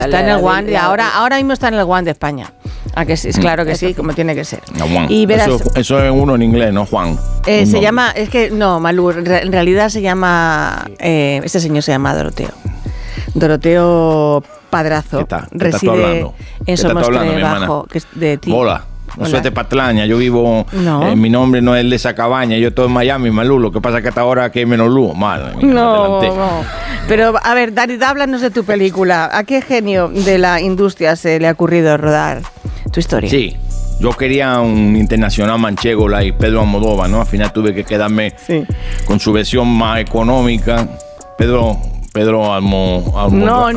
Está en el One, ahora mismo está en el One de España. ¿A que sí? Claro que sí, como tiene que ser. No, Juan. Y verás, eso es uno en inglés, ¿no, Juan? Se llama, es que no, Malú, en realidad se llama, este señor se llama Doroteo Padrazo. Reside en Somostre Bajo, que es de ti. Hola. No soy de Patlaña, yo vivo, mi nombre no es el de esa cabaña, yo estoy en Miami, Malú, lo que pasa es que hasta ahora que hay menos luz, madre mía, no. Pero, a ver, Dani, háblanos de tu película. ¿A qué genio de la industria se le ha ocurrido rodar tu historia? Sí, yo quería un internacional manchego, like Pedro Almodóvar, ¿no? Al final tuve que quedarme con su versión más económica, Pedro Almodóvar.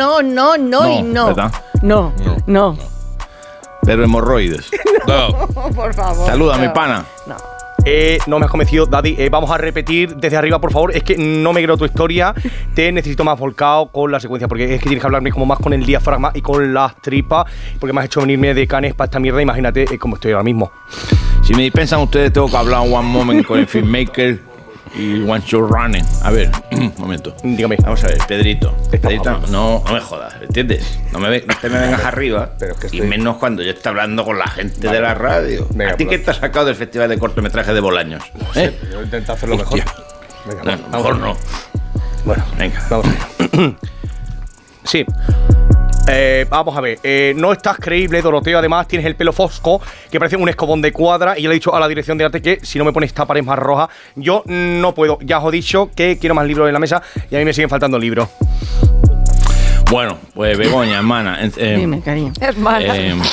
No. Pedro Hemorroides. No, por favor. Saluda, mi pana. No me has convencido, Daddy. Vamos a repetir desde arriba, por favor. Es que no me creo tu historia. Te necesito más volcado con la secuencia, porque es que tienes que hablarme como más con el diafragma y con las tripas, porque me has hecho venirme de Cannes para esta mierda. Imagínate cómo estoy ahora mismo. Si me dispensan ustedes, tengo que hablar one moment con el filmmaker y one show running. A ver, un momento. Dígame. Vamos a ver, Pedrito, no me jodas, ¿entiendes? No te me vengas arriba, pero es que y menos cuando yo estoy hablando con la gente de la radio. Venga, ¿a ti qué te has sacado del Festival de Cortometraje de Bolaños? No sé, yo intento hacerlo mejor. Venga, mejor no. Bueno, venga, vamos allá. Sí. Vamos a ver, no estás creíble, Doroteo. Además tienes el pelo fosco que parece un escobón de cuadra. Y yo le he dicho a la dirección de arte que si no me pones esta pared más roja, yo no puedo. Ya os he dicho que quiero más libros en la mesa y a mí me siguen faltando libros. Bueno, pues Begoña, hermana. Dime, cariño. Hermana.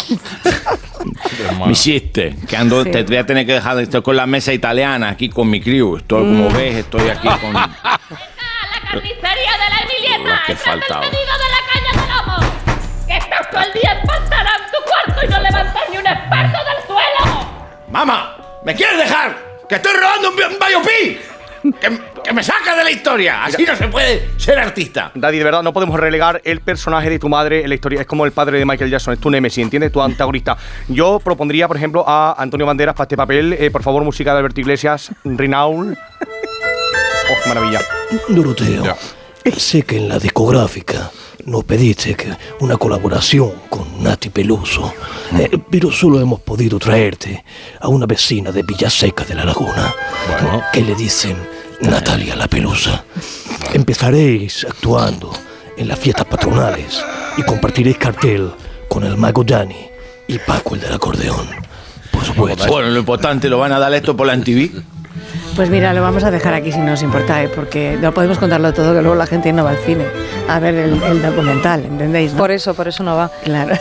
Me hiciste que ando, te voy a tener que dejar. Estoy con la mesa italiana aquí con mi crew. Estoy, como ves, estoy aquí con. La carnicería de la Emilieta. Que faltaba. De la caña de lomo. Que estás todo el día empantanado en tu cuarto y no levantas ni un esparto del suelo. ¡Mamá! ¿Me quieres dejar? ¡Que estoy rodando un biopic! ¡Que me saca de la historia! Así no se puede ser artista. Daddy, de verdad, no podemos relegar el personaje de tu madre en la historia. Es como el padre de Michael Jackson, es tu némesis, ¿entiendes? Tu antagonista. Yo propondría, por ejemplo, a Antonio Banderas para este papel. Por favor, música de Alberto Iglesias, Rinaul. ¡Oh, qué maravilla! Doroteo, sé que en la discográfica nos pediste una colaboración con Nati Peluso, pero solo hemos podido traerte a una vecina de Villaseca de la Laguna, que le dicen Natalia la Pelusa. Empezaréis actuando en las fiestas patronales y compartiréis cartel con el mago Dani y Paco el del acordeón, por supuesto. Bueno, lo importante, ¿lo van a dar esto por la MTV? Pues mira, lo vamos a dejar aquí si no os importa, porque no podemos contarlo todo, que luego la gente no va al cine a ver el documental, ¿entendéis? ¿No? Por eso no va. Claro,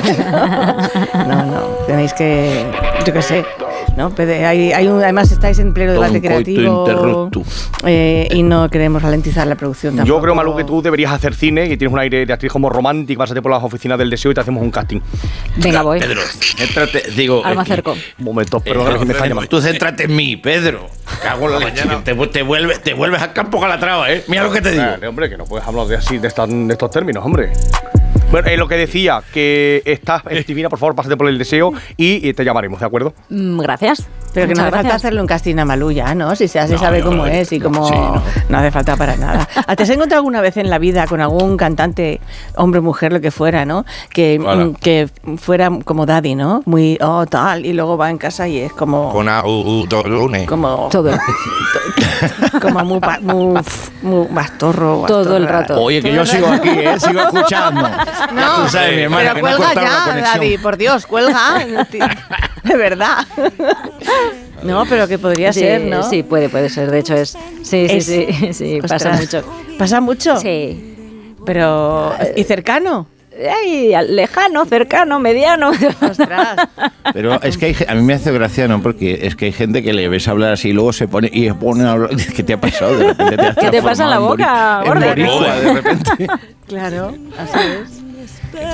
no, tenéis que, yo qué sé, ¿no? Además estáis en pleno debate creativo y no queremos ralentizar la producción tampoco. Yo creo, Malú, que tú deberías hacer cine, que tienes un aire de actriz como romántica, pásate por las oficinas del deseo y te hacemos un casting. Venga, voy. Pedro, céntrate, digo... Ahora me acerco. Un momento, perdón, que me está llamando. Tú céntrate en mí, Pedro. Cago en la mañana. Te vuelves al campo Calatrava, ¿eh? Mira lo que te digo. Hombre, que no puedes hablar de estos términos, hombre. Bueno, lo que decía, que estás divina, por favor, pásate por el deseo y te llamaremos, ¿de acuerdo? Gracias. Pero que no hace falta hacerle un casting a Malú ya, ¿no? Si se sabe cómo es y cómo... Sí, no hace falta para nada. ¿Te has encontrado alguna vez en la vida con algún cantante, hombre, mujer, lo que fuera, ¿no? Que fuera como Daddy, ¿no? Muy, tal, y luego va en casa y es como... Con como... Todo. Como muy bastorro. Todo el rato. Oye, que yo sigo aquí, sigo escuchando. No, tú sabes, mi hermana, pero cuelga ya, Daddy, por Dios, cuelga. De verdad. No, pero que podría ser, ¿no? Sí, puede ser. De hecho, es... Sí, pasa mucho. ¿Pasa mucho? Sí. Pero... ¿Y cercano? Lejano, cercano, mediano. Ostras. Pero es que a mí me hace gracia, ¿no? Porque es que hay gente que le ves hablar así y luego se pone a hablar. ¿Qué te ha pasado? De repente ¿Qué te pasa en la boca, en boricua, de repente. Claro, así es.